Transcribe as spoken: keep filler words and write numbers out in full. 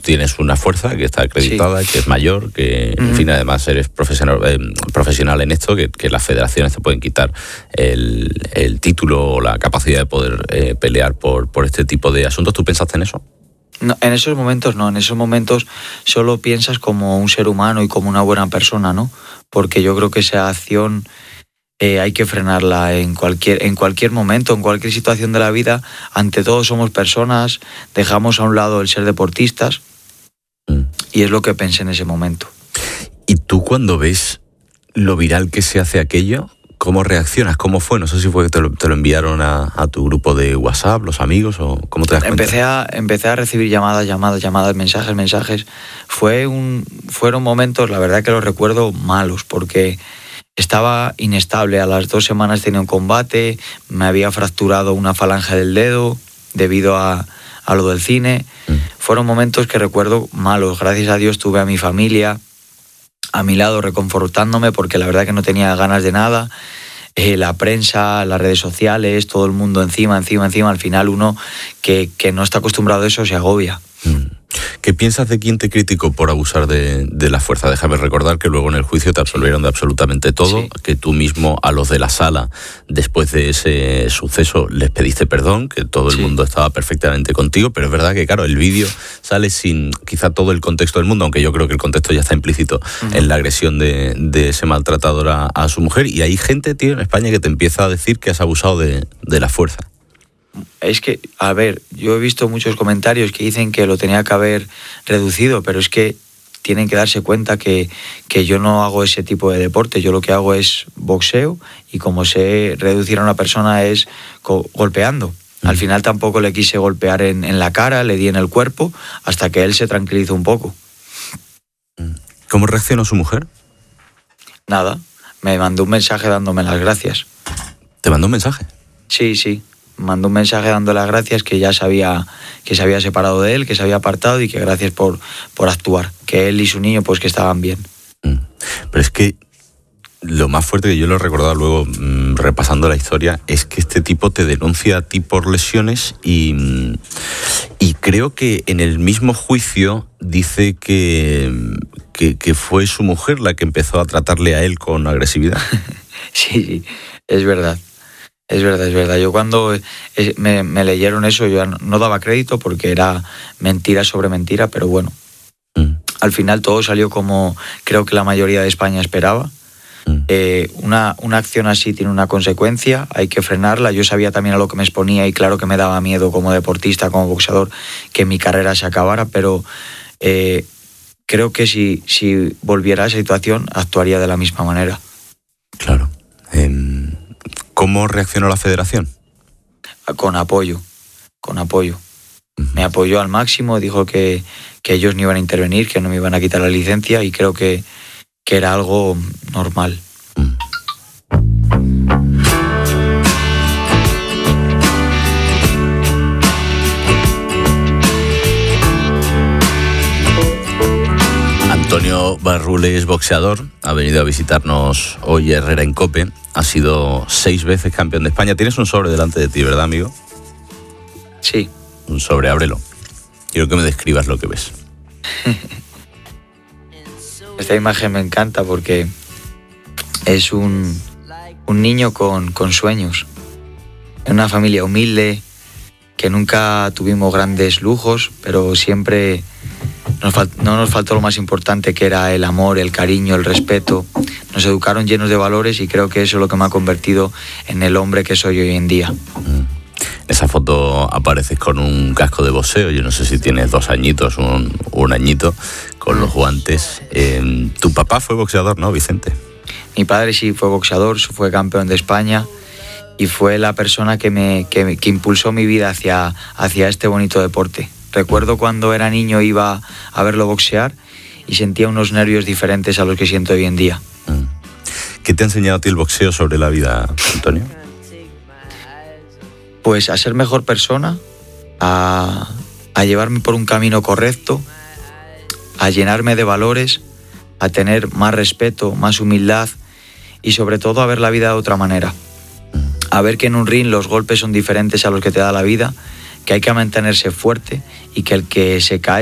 tienes una fuerza que está acreditada, sí, que es mayor, que uh-huh. en fin, además eres profesional, eh, profesional en esto, que, que las federaciones te pueden quitar el, el título o la capacidad de poder eh, pelear por, por este tipo de asuntos. ¿Tú pensaste en eso? No, en esos momentos no, en esos momentos solo piensas como un ser humano y como una buena persona, ¿no? Porque yo creo que esa acción eh, hay que frenarla en cualquier, en cualquier momento, en cualquier situación de la vida. Ante todo somos personas, dejamos a un lado el ser deportistas mm. y es lo que pensé en ese momento. ¿Y tú cuando ves lo viral que se hace aquello, cómo reaccionas? ¿Cómo fue? No sé si fue que te lo, te lo enviaron a, a tu grupo de WhatsApp, los amigos, o cómo te das cuenta. Empecé a, empecé a recibir llamadas, llamadas, llamadas, mensajes, mensajes. Fue un, fueron momentos, la verdad que los recuerdo malos, porque estaba inestable. A las dos semanas tenía un combate, me había fracturado una falange del dedo debido a, a lo del cine. Mm. Fueron momentos que recuerdo malos. Gracias a Dios tuve a mi familia a mi lado reconfortándome, porque la verdad que no tenía ganas de nada. Eh, la prensa, las redes sociales, todo el mundo encima, encima, encima. Al final uno que, que no está acostumbrado a eso se agobia. ¿Qué piensas de quien te criticó por abusar de, de la fuerza? Déjame recordar que luego en el juicio te absolvieron de absolutamente todo, sí. que tú mismo a los de la sala, después de ese suceso, les pediste perdón, que todo el sí. mundo estaba perfectamente contigo, pero es verdad que, claro, el vídeo sale sin quizá todo el contexto del mundo, aunque yo creo que el contexto ya está implícito uh-huh. en la agresión de, de ese maltratador a, a su mujer, y hay gente, tío, en España que te empieza a decir que has abusado de, de la fuerza. Es que, a ver, yo he visto muchos comentarios que dicen que lo tenía que haber reducido, pero es que tienen que darse cuenta que, que yo no hago ese tipo de deporte. Yo lo que hago es boxeo, y como sé reducir a una persona es co- golpeando. Al final tampoco le quise golpear en, en la cara, le di en el cuerpo, hasta que él se tranquilizó un poco. ¿Cómo reaccionó su mujer? Nada, me mandó un mensaje dándome las gracias. ¿Te mandó un mensaje? Sí, sí. Mandó un mensaje dando las gracias, que ya sabía que se había separado de él, que se había apartado, y que gracias por, por actuar, que él y su niño pues que estaban bien. Mm. Pero es que lo más fuerte, que yo lo he recordado luego mmm, repasando la historia, es que este tipo te denuncia a ti por lesiones y, y creo que en el mismo juicio dice que, que, que fue su mujer la que empezó a tratarle a él con agresividad. Sí, sí, es verdad. Es verdad, es verdad. Yo cuando me, me leyeron eso, yo no daba crédito porque era mentira sobre mentira, pero bueno, mm. al final todo salió como creo que la mayoría de España esperaba. Mm. Eh, una, una acción así tiene una consecuencia, hay que frenarla. Yo sabía también a lo que me exponía, y claro que me daba miedo como deportista, como boxeador, que mi carrera se acabara, pero eh, creo que si, si volviera a esa situación actuaría de la misma manera. Claro. Eh... ¿Cómo reaccionó la federación? Con apoyo, con apoyo. Uh-huh. Me apoyó al máximo, dijo que, que ellos no iban a intervenir, que no me iban a quitar la licencia, y creo que, que era algo normal. Uh-huh. Antonio Barrule es boxeador, ha venido a visitarnos hoy a Herrera en COPE, ha sido seis veces campeón de España. Tienes un sobre delante de ti, ¿verdad, amigo? Sí. Un sobre, ábrelo. Quiero que me describas lo que ves. Esta imagen me encanta porque es un, un niño con, con sueños, en una familia humilde, que nunca tuvimos grandes lujos, pero siempre nos fal- no nos faltó lo más importante, que era el amor, el cariño, el respeto. Nos educaron llenos de valores, y creo que eso es lo que me ha convertido en el hombre que soy hoy en día. Mm. Esa foto apareces con un casco de boxeo, yo no sé si tienes dos añitos, un, un añito, con los guantes. Eh, tu papá fue boxeador, ¿no, Vicente? Mi padre sí fue boxeador, fue campeón de España, y fue la persona que me que, que impulsó mi vida hacia, hacia este bonito deporte. Recuerdo cuando era niño iba a verlo boxear y sentía unos nervios diferentes a los que siento hoy en día. ¿Qué te ha enseñado a ti el boxeo sobre la vida, Antonio? Pues a ser mejor persona, a, a llevarme por un camino correcto, a llenarme de valores, a tener más respeto, más humildad, y sobre todo a ver la vida de otra manera. A ver que en un ring los golpes son diferentes a los que te da la vida, que hay que mantenerse fuerte, y que el que se cae